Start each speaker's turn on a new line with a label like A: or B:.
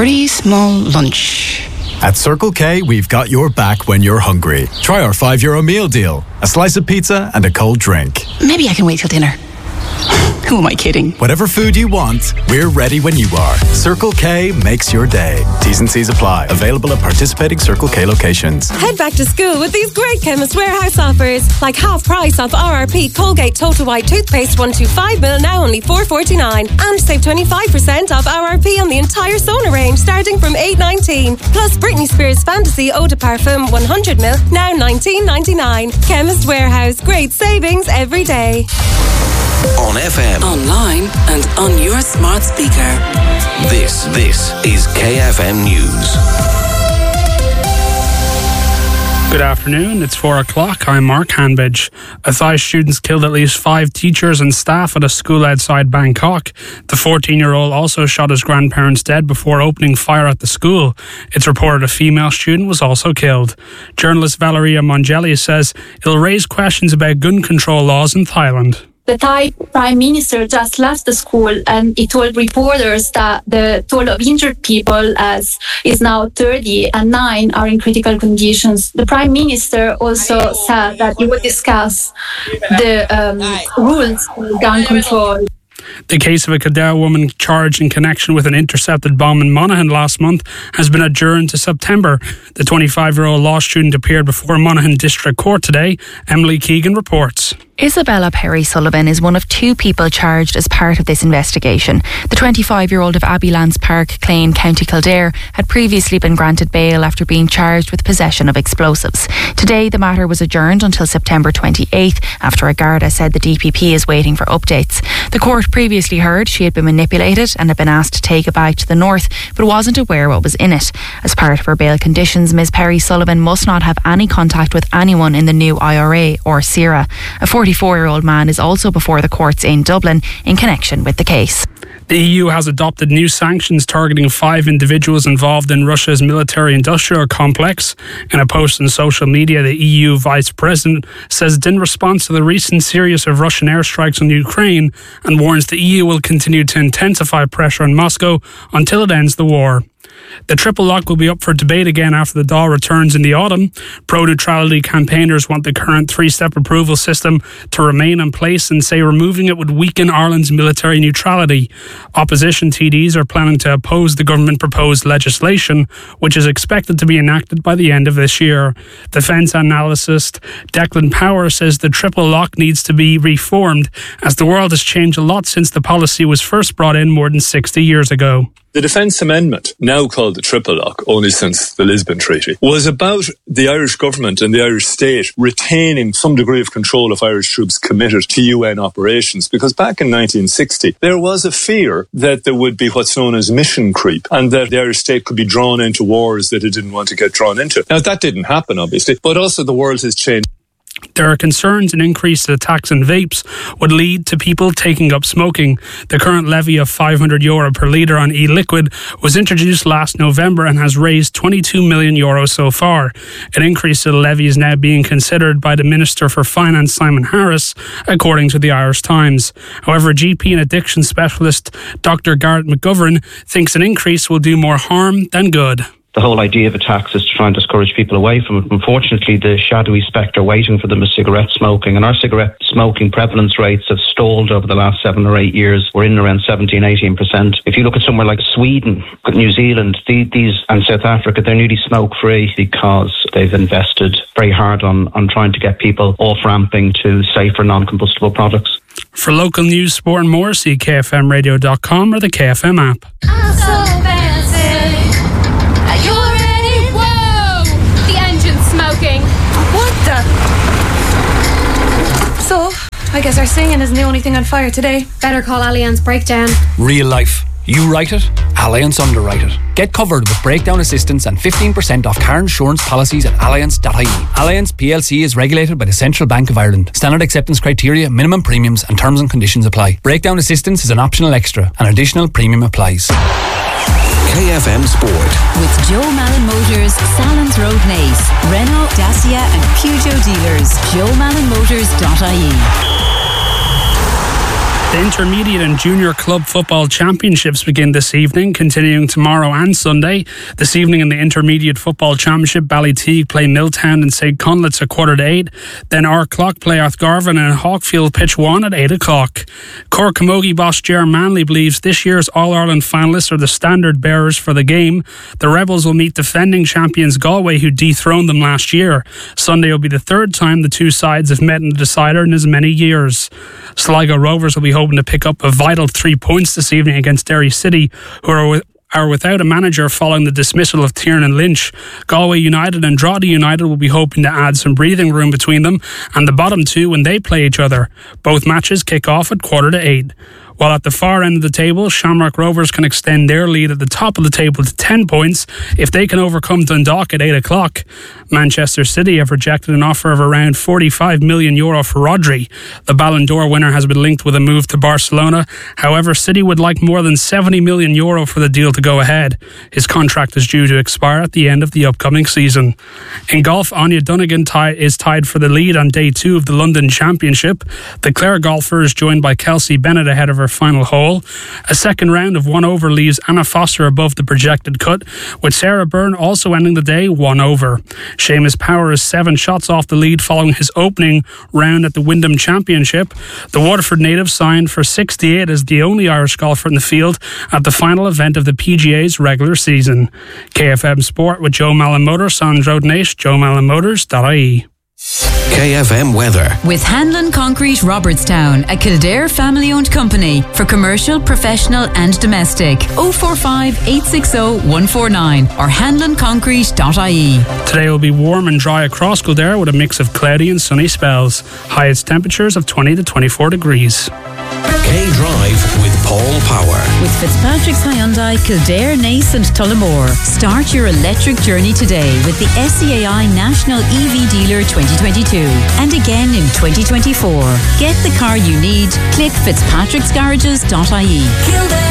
A: pretty small lunch.
B: At Circle K, we've got your back when you're hungry. Try our €5 meal deal. A slice of pizza and a cold drink.
A: Maybe I can wait till dinner. Who am I kidding?
B: Whatever food you want, we're ready when you are. Circle K makes your day. T's and C's apply. Available at participating Circle K locations.
C: Head back to school with these great Chemist Warehouse offers, like half price off RRP Colgate Total White Toothpaste 125ml, now only $4.49, and save 25% off RRP on the entire Sona range, starting from $8.19. Plus Britney Spears Fantasy Eau de Parfum 100ml, now $19.99. Chemist Warehouse, great savings every day.
D: On FM,
E: online and on your smart speaker.
D: This is KFM News.
F: Good afternoon, it's 4 o'clock. I'm Mark Hanbidge. Athai students killed at least 5 teachers and staff at a school outside Bangkok. The 14-year-old also shot his grandparents dead before opening fire at the school. It's reported a female student was also killed. Journalist Valeria Mongelli says it'll raise questions about gun control laws in Thailand.
G: The Thai Prime Minister just left the school and he told reporters that the total of injured people is now 30 and 9 are in critical conditions. The Prime Minister also said that he would discuss the rules for gun control.
F: The case of a Kildare woman charged in connection with an intercepted bomb in Monaghan last month has been adjourned to September. The 25-year-old law student appeared before Monaghan District Court today. Emily Keegan reports.
H: Isabella Perry Sullivan is one of 2 people charged as part of this investigation. The 25-year-old of Abbeylands Park, Clane, County Kildare, had previously been granted bail after being charged with possession of explosives. Today, the matter was adjourned until September 28th after a Garda said the DPP is waiting for updates. The court previously heard she had been manipulated and had been asked to take a bike to the north, but wasn't aware what was in it. As part of her bail conditions, Ms Perry Sullivan must not have any contact with anyone in the new IRA or SERA. A 44-year-old man is also before the courts in Dublin in connection with the case.
F: The EU has adopted new sanctions targeting 5 individuals involved in Russia's military-industrial complex. In a post on social media, the EU Vice President says it in response to the recent series of Russian airstrikes on Ukraine and warns the EU will continue to intensify pressure on Moscow until it ends the war. The triple lock will be up for debate again after the Dáil returns in the autumn. Pro-neutrality campaigners want the current 3-step approval system to remain in place and say removing it would weaken Ireland's military neutrality. Opposition TDs are planning to oppose the government-proposed legislation, which is expected to be enacted by the end of this year. Defence analyst Declan Power says the triple lock needs to be reformed, as the world has changed a lot since the policy was first brought in more than 60 years ago.
I: The Defence Amendment, now called the Triple Lock, only since the Lisbon Treaty, was about the Irish government and the Irish state retaining some degree of control of Irish troops committed to UN operations. Because back in 1960, there was a fear that there would be what's known as mission creep and that the Irish state could be drawn into wars that it didn't want to get drawn into. Now, that didn't happen, obviously, but also the world has changed.
F: There are concerns an increase to the tax on vapes would lead to people taking up smoking. The current levy of €500 per litre on e-liquid was introduced last November and has raised €22 million so far. An increase to the levy is now being considered by the Minister for Finance, Simon Harris, according to the Irish Times. However, GP and addiction specialist Dr. Garrett McGovern thinks an increase will do more harm than good.
J: The whole idea of a tax is to try and discourage people away from it. Unfortunately, the shadowy spectre waiting for them is cigarette smoking, and our cigarette smoking prevalence rates have stalled over the last 7 or 8 years. We're in around 17-18%. If you look at somewhere like Sweden, New Zealand, these and South Africa, they're nearly smoke-free because they've invested very hard on trying to get people off-ramping to safer, non-combustible products.
F: For local news, sport and more, see KFMradio.com or the KFM app.
K: So, I guess our singing isn't the only thing on fire today. Better call Allianz Breakdown.
L: Real life. You write it, Allianz underwrite it. Get covered with breakdown assistance and 15% off car insurance policies at allianz.ie. Allianz PLC is regulated by the Central Bank of Ireland. Standard acceptance criteria, minimum premiums and terms and conditions apply. Breakdown assistance is an optional extra. An additional premium applies.
D: KFM Sport.
E: With Joe Malin Motors, Salons Road Naas, Renault, Dacia and Peugeot dealers. JoeMalinMotors.ie.
F: The Intermediate and Junior Club Football Championships begin this evening, continuing tomorrow and Sunday. This evening in the Intermediate Football Championship, Ballyteague play Milltown and St. Conlitz at 7:45. Then Clock play Arthgarvan and Hawkfield pitch 1 at 8 o'clock. Cork Camogie boss Ger Manley believes this year's All-Ireland finalists are the standard bearers for the game. The Rebels will meet defending champions Galway, who dethroned them last year. Sunday will be the third time the two sides have met in the decider in as many years. Sligo Rovers will be hoping to pick up a vital 3 points this evening against Derry City, who are without a manager following the dismissal of Tiernan Lynch. Galway United and Drogheda United will be hoping to add some breathing room between them and the bottom two when they play each other. Both matches kick off at 7:45. While at the far end of the table, Shamrock Rovers can extend their lead at the top of the table to 10 points if they can overcome Dundalk at 8 o'clock. Manchester City have rejected an offer of around €45 million for Rodri. The Ballon d'Or winner has been linked with a move to Barcelona. However, City would like more than €70 million for the deal to go ahead. His contract is due to expire at the end of the upcoming season. In golf, Anya Dunnigan is tied for the lead on day 2 of the London Championship. The Clare golfer is joined by Kelsey Bennett ahead of her final hole. A second round of 1 over leaves Anna Foster above the projected cut, with Sarah Byrne also ending the day 1 over. Seamus Power is 7 shots off the lead following his opening round at the Wyndham Championship. The Waterford native signed for 68 as the only Irish golfer in the field at the final event of the PGA's regular season. KFM Sport with Joe Malin Motors, Sans Road Nash, joemalinmotors.ie.
D: KFM weather.
E: With Hanlon Concrete Robertstown, a Kildare family-owned company for commercial, professional and domestic. 045 860 149 or hanlonconcrete.ie.
F: Today will be warm and dry across Kildare with a mix of cloudy and sunny spells. Highest temperatures of 20 to 24 degrees.
D: K-Drive with Paul Power.
E: With Fitzpatrick's Hyundai, Kildare, Naas and Tullamore. Start your electric journey today with the SCAI National EV Dealer 2022 and again in 2024. Get the car you need. Click fitzpatricksgarages.ie.